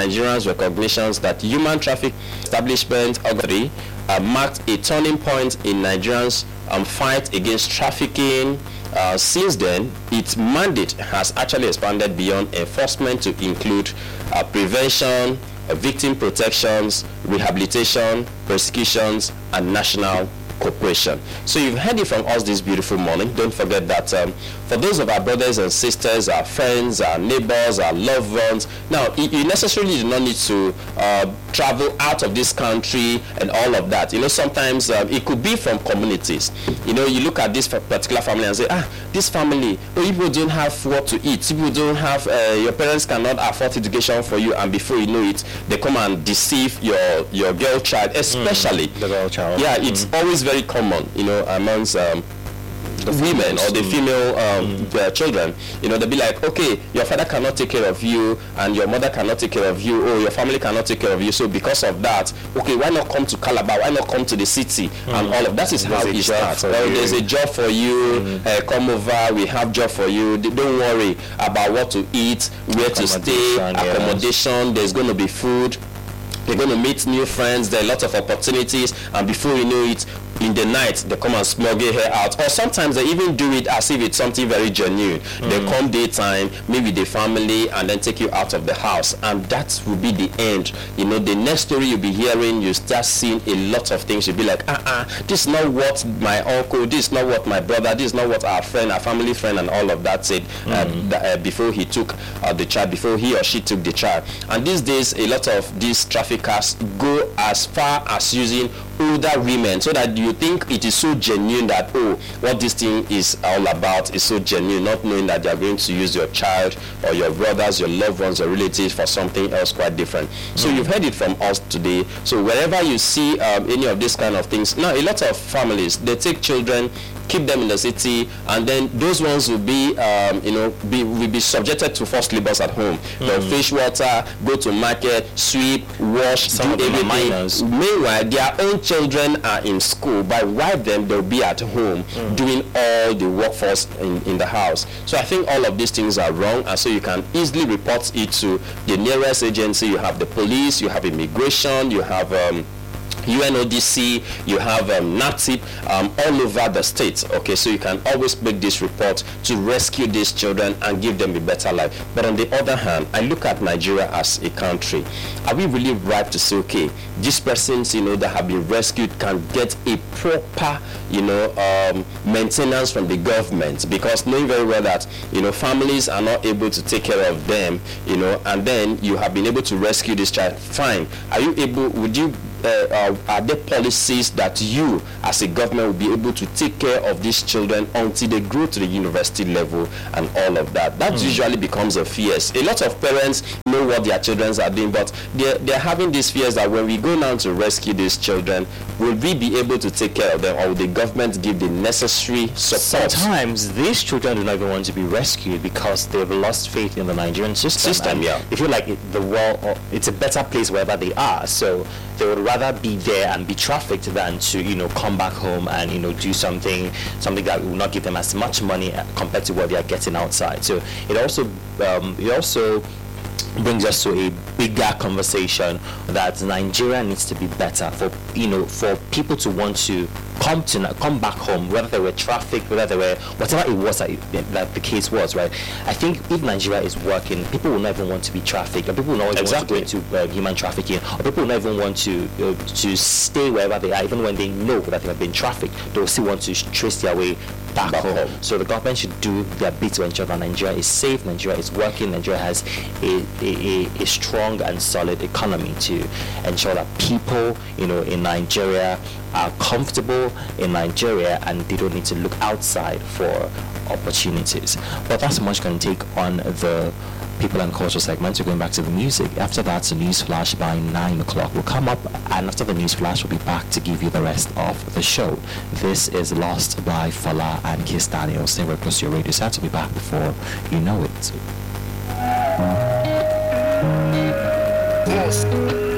Nigerians' recognitions that human trafficking establishment marked a turning point in Nigerians' fight against trafficking. Since then, its mandate has actually expanded beyond enforcement to include prevention, victim protections, rehabilitation, prosecutions, and national cooperation. So you've heard it from us this beautiful morning. Don't forget that for those of our brothers and sisters, our friends, our neighbors, our loved ones, now you necessarily do not need to travel out of this country and all of that. You know, sometimes it could be from communities. You know, you look at this particular family and say, this family, people don't have what to eat. People don't have, your parents cannot afford education for you, and before you know it, they come and deceive your girl child, especially the girl child. Yeah, it's always very common, you know, amongst the women or the female children. You know, they'll be like, okay, your father cannot take care of you and your mother cannot take care of you, or your family cannot take care of you, so because of that, okay, why not come to Calabar, why not come to the city, and all of that is how it starts. Well, there's a job for you, come over, we have job for you, don't worry about what to eat, where to stay, accommodation, there's going to be food, you're going to meet new friends, there are lots of opportunities, and before you know it, in the night they come and smuggle her out, or sometimes they even do it as if it's something very genuine. They come daytime, maybe the family, and then take you out of the house, and that will be the end. You know, the next story you'll be hearing, you start seeing a lot of things. You'll be like, this is not what my uncle, this is not what my brother, this is not what our friend, our family friend, and all of that said before he took the child, before he or she took the child. And these days, a lot of these traffickers go as far as using older women, so that you think it is so genuine that, oh, what this thing is all about is so genuine, not knowing that they are going to use your child or your brothers, your loved ones, or relatives for something else quite different. So you've heard it from us today. So wherever you see any of these kind of things, now a lot of families, they take children, keep them in the city, and then those ones will be will be subjected to forced labors at home. They'll fish water, go to market, sweep, wash, some do of them everything. are minors. Meanwhile, their own children are in school. By while them, they'll be at home doing all the workforce in the house. So I think all of these things are wrong, and so you can easily report it to the nearest agency. You have the police, you have immigration, you have UNODC, you have NATIP, all over the state. Okay, so you can always make this report to rescue these children and give them a better life. But on the other hand, I look at Nigeria as a country. Are we really ripe to say, okay, these persons, that have been rescued can get a proper, maintenance from the government? Because knowing very well that, families are not able to take care of them, and then you have been able to rescue this child. Fine. Are you able, are there policies that you as a government will be able to take care of these children until they grow to the university level and all of that? That usually becomes a fear. A lot of parents know what their children are doing, but they're having these fears that when we go now to rescue these children, will we be able to take care of them, or will the government give the necessary support? Sometimes these children do not even want to be rescued because they've lost faith in the Nigerian system. They feel like the world, it's a better place wherever they are, so they would rather be there and be trafficked than to come back home and do something that will not give them as much money compared to what they are getting outside. So it also brings us to a bigger conversation that Nigeria needs to be better for people to want to come back home, whether they were trafficked, whether they were whatever it was that the case was, right? I think if Nigeria is working, people will not even want to be trafficked, or people will not even want to go into human trafficking, or people will not even want to stay wherever they are, even when they know that they have been trafficked. They will still want to trace their way back home. So the government should do their bit to ensure that Nigeria is safe, Nigeria is working, Nigeria has a strong and solid economy to ensure that people in Nigeria are comfortable in Nigeria and they don't need to look outside for opportunities. But that's much going to take on the people and culture segment. We're going back to the music. After that, the news flash by 9 o'clock will come up, and after the news flash, we'll be back to give you the rest of the show. This is Lost by Fala and Kiss Daniel. Stay very close to your radio set. We'll be back before you know it. Yes.